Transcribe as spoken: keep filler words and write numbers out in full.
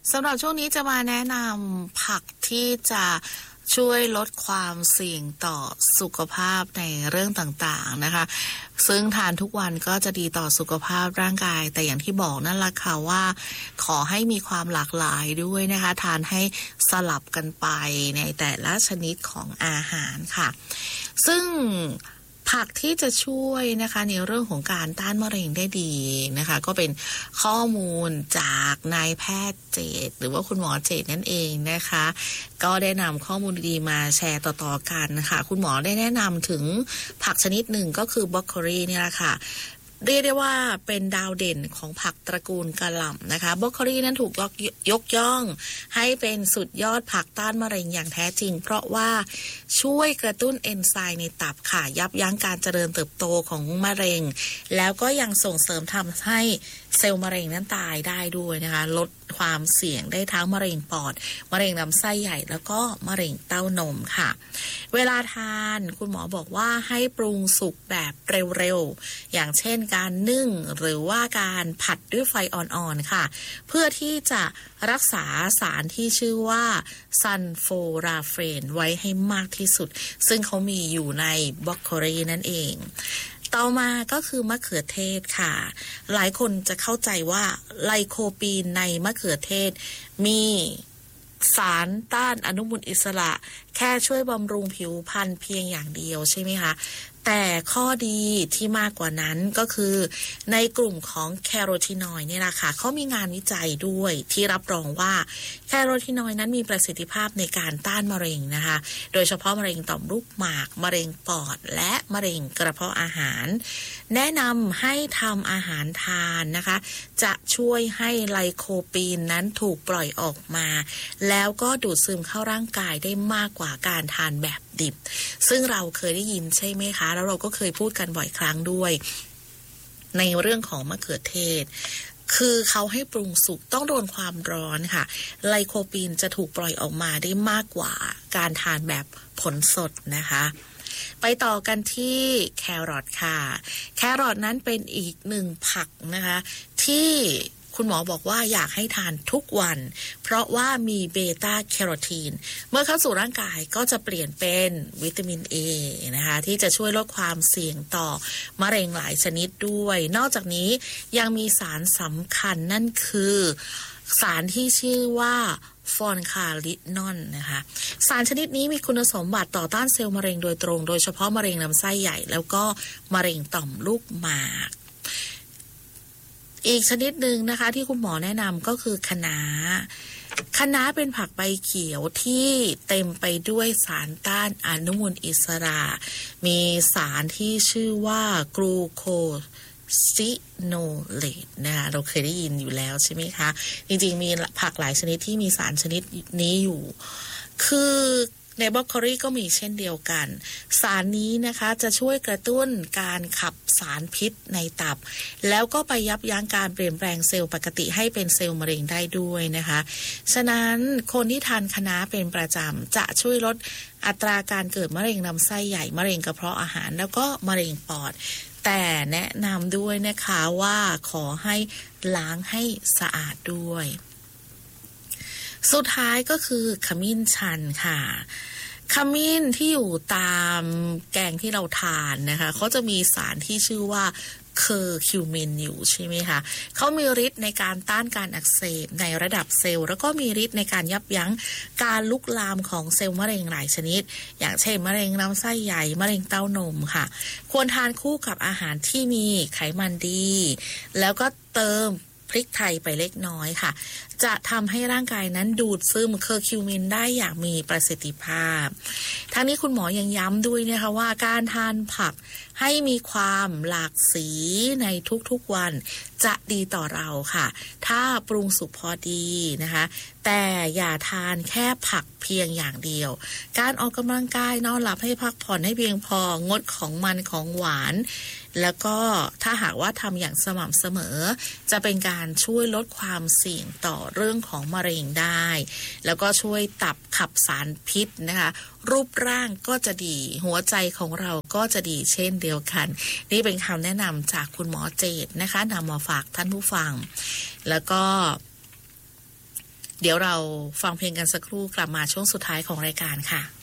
สำหรับช่วงนี้จะมาแนะนำผักที่จะช่วยลดความเสี่ยงต่อสุขภาพในเรื่องต่างๆนะคะซึ่งทานทุกวันก็จะดีต่อสุขภาพร่างกายแต่อย่างที่บอกนั่นแหละค่ะว่าขอให้มีความหลากหลายด้วยนะคะทานให้สลับกันไปในแต่ละชนิดของอาหารค่ะซึ่งผักที่จะช่วยนะคะในเรื่องของการต้านมะเร็งได้ดีนะคะก็เป็นข้อมูลจากนายแพทย์เจตหรือว่าคุณหมอเจตนั่นเองนะคะก็ได้นำข้อมูลดีๆมาแชร์ต่อๆกันนะคะคุณหมอได้แนะนำถึงผักชนิดหนึ่งก็คือบรอกโคลีนี่แหละค่ะเรียกได้ว่าเป็นดาวเด่นของผักตระกูลกะหล่ำนะคะบรอกโคลีนั้นถูกยกย่องให้เป็นสุดยอดผักต้านมะเร็งอย่างแท้จริงเพราะว่าช่วยกระตุ้นเอนไซม์ในตับค่ะยับยั้งการเจริญเติบโตของมะเร็งแล้วก็ยังส่งเสริมทำให้เซลล์มะเร็งนั้นตายได้ด้วยนะคะลดความเสี่ยงได้ทั้งมะเร็งปอดมะเร็งลำไส้ใหญ่แล้วก็มะเร็งเต้านมค่ะเวลาทานคุณหมอบอกว่าให้ปรุงสุกแบบเร็วๆอย่างเช่นการนึ่งหรือว่าการผัดด้วยไฟอ่อนๆค่ะเพื่อที่จะรักษาสารที่ชื่อว่าซัลโฟราเฟนไว้ให้มากที่สุดซึ่งเขามีอยู่ในบรอกโคลีนั่นเองต่อมาก็คือมะเขือเทศค่ะหลายคนจะเข้าใจว่าไลโคปีนในมะเขือเทศมีสารต้านอนุมูลอิสระแค่ช่วยบำรุงผิวพรรณเพียงอย่างเดียวใช่ไหมคะแต่ข้อดีที่มากกว่านั้นก็คือในกลุ่มของแคโรทีนอยด์เนี่ยแหละค่ะเขามีงานวิจัยด้วยที่รับรองว่าแคโรทีนอยด์นั้นมีประสิทธิภาพในการต้านมะเร็งนะคะโดยเฉพาะมะเร็งต่อมลูกหมากมะเร็งปอดและมะเร็งกระเพาะอาหารแนะนำให้ทำอาหารทานนะคะจะช่วยให้ไลโคปีนนั้นถูกปล่อยออกมาแล้วก็ดูดซึมเข้าร่างกายได้มากกว่าการทานแบบดิบซึ่งเราเคยได้ยินใช่ไหมคะแล้วเราก็เคยพูดกันบ่อยครั้งด้วยในเรื่องของมะเขือเทศคือเขาให้ปรุงสุกต้องโดนความร้อนค่ะไลโคปีนจะถูกปล่อยออกมาได้มากกว่าการทานแบบผลสดนะคะไปต่อกันที่แครอทค่ะแครอทนั้นเป็นอีกหนึ่งผักนะคะที่คุณหมอบอกว่าอยากให้ทานทุกวันเพราะว่ามีเบต้าแคโรทีนเมื่อเข้าสู่ร่างกายก็จะเปลี่ยนเป็นวิตามิน A นะคะที่จะช่วยลดความเสี่ยงต่อมะเร็งหลายชนิดด้วยนอกจากนี้ยังมีสารสำคัญนั่นคือสารที่ชื่อว่าฟอนคาลินอนนะคะสารชนิดนี้มีคุณสมบัติต่อต้านเซลล์มะเร็งโดยตรงโดยเฉพาะมะเร็งลำไส้ใหญ่แล้วก็มะเร็งต่อมลูกหมากอีกชนิดหนึ่งนะคะที่คุณหมอแนะนำก็คือคะน้าคะน้าเป็นผักใบเขียวที่เต็มไปด้วยสารต้านอนุมูลอิสระมีสารที่ชื่อว่ากลูโคซิโนเลตนะคะเราเคยได้ยินอยู่แล้วใช่ไหมคะจริงๆมีผักหลายชนิดที่มีสารชนิดนี้อยู่คือในบรอกโคลีก็มีเช่นเดียวกันสารนี้นะคะจะช่วยกระตุ้นการขับสารพิษในตับแล้วก็ไปยับยั้งการเปลี่ยนแปลงเซลล์ปกติให้เป็นเซลล์มะเร็งได้ด้วยนะคะฉะนั้นคนที่ทานคะน้าเป็นประจำจะช่วยลดอัตราการเกิดมะเร็งลำไส้ใหญ่มะเร็งกระเพาะอาหารแล้วก็มะเร็งปอดแต่แนะนำด้วยนะคะว่าขอให้ล้างให้สะอาดด้วยสุดท้ายก็คือขมิ้นชันค่ะขมิ้นที่อยู่ตามแกงที่เราทานนะคะเขาจะมีสารที่ชื่อว่าเคอร์คิวมินอยู่ใช่ไหมคะเขามีฤทธิ์ในการต้านการอักเสบในระดับเซลล์แล้วก็มีฤทธิ์ในการยับยั้งการลุกลามของเซลล์มะเร็งหลายชนิดอย่างเช่นมะเร็งลำไส้ใหญ่มะเร็งเต้านมค่ะควรทานคู่กับอาหารที่มีไขมันดีแล้วก็เติมพริกไทยไปเล็กน้อยค่ะจะทำให้ร่างกายนั้นดูดซึมเคอร์คิวมินได้อย่างมีประสิทธิภาพทั้งนี้คุณหมอยังย้ำด้วยนะคะว่าการทานผักให้มีความหลากสีในทุกๆวันจะดีต่อเราค่ะถ้าปรุงสุกพอดีนะคะแต่อย่าทานแค่ผักเพียงอย่างเดียวการออกกำลังกายนอนหลับให้พักผ่อนให้เพียงพองดของมันของหวานแล้วก็ถ้าหากว่าทำอย่างสม่ำเสมอจะเป็นการช่วยลดความเสี่ยงต่อเรื่องของมะเร็งได้แล้วก็ช่วยตับขับสารพิษนะคะรูปร่างก็จะดีหัวใจของเราก็จะดีเช่นเดียวกันนี่เป็นคำแนะนำจากคุณหมอเจตนะคะนำมาฝากท่านผู้ฟังแล้วก็เดี๋ยวเราฟังเพลงกันสักครู่กลับมาช่วงสุดท้ายของรายการค่ะ